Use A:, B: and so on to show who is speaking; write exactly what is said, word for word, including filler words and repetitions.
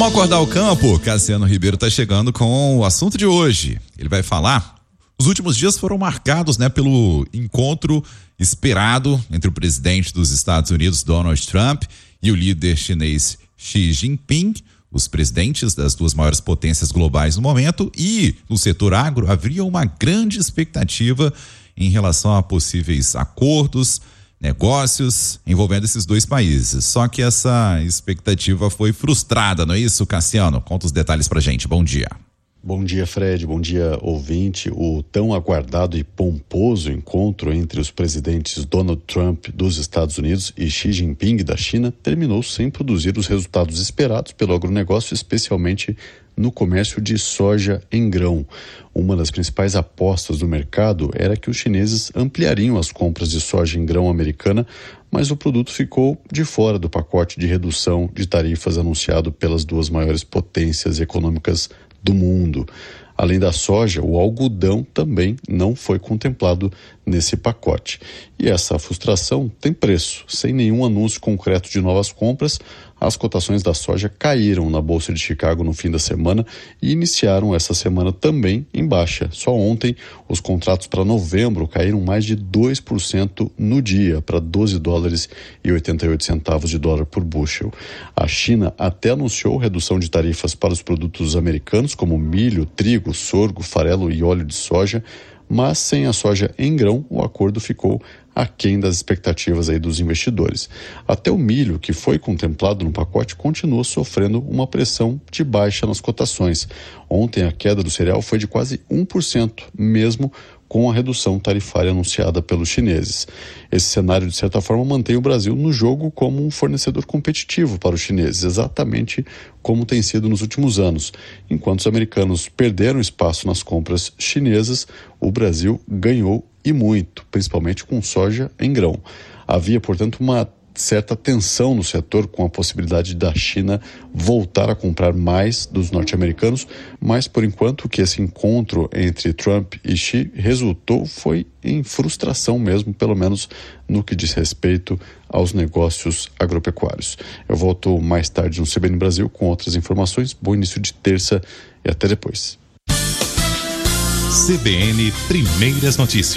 A: Vamos acordar o campo? Cassiano Ribeiro está chegando com o assunto de hoje. Ele vai falar. Os últimos dias foram marcados, né, pelo encontro esperado entre o presidente dos Estados Unidos, Donald Trump, e o líder chinês Xi Jinping, os presidentes das duas maiores potências globais no momento. E no setor agro havia uma grande expectativa em relação a possíveis acordos, negócios envolvendo esses dois países. Só que essa expectativa foi frustrada, não é isso, Cassiano? Conta os detalhes pra gente. Bom dia.
B: Bom dia, Fred. Bom dia, ouvinte. O tão aguardado e pomposo encontro entre os presidentes Donald Trump dos Estados Unidos e Xi Jinping da China terminou sem produzir os resultados esperados pelo agronegócio, especialmente no comércio de soja em grão. Uma das principais apostas do mercado era que os chineses ampliariam as compras de soja em grão americana, mas o produto ficou de fora do pacote de redução de tarifas anunciado pelas duas maiores potências econômicas do mundo. Além da soja, o algodão também não foi contemplado nesse pacote. E essa frustração tem preço. Sem nenhum anúncio concreto de novas compras, as cotações da soja caíram na Bolsa de Chicago no fim da semana e iniciaram essa semana também em baixa. Só ontem, os contratos para novembro caíram mais de dois por cento no dia, para doze dólares e oitenta e oito centavos de dólar por bushel. A China até anunciou redução de tarifas para os produtos americanos, como milho, trigo, sorgo, farelo e óleo de soja, mas sem a soja em grão, o acordo ficou aquém das expectativas aí dos investidores. Até o milho, que foi contemplado no pacote, continua sofrendo uma pressão de baixa nas cotações. Ontem a queda do cereal foi de quase um por cento, mesmo com a redução tarifária anunciada pelos chineses. Esse cenário, de certa forma, mantém o Brasil no jogo como um fornecedor competitivo para os chineses, exatamente como tem sido nos últimos anos. Enquanto os americanos perderam espaço nas compras chinesas, o Brasil ganhou e muito, principalmente com soja em grão. Havia, portanto, uma certa tensão no setor com a possibilidade da China voltar a comprar mais dos norte-americanos, mas por enquanto o que esse encontro entre Trump e Xi resultou foi em frustração mesmo, pelo menos no que diz respeito aos negócios agropecuários. Eu volto mais tarde no C B N Brasil com outras informações. Bom início de terça e até depois.
C: C B N Primeiras Notícias.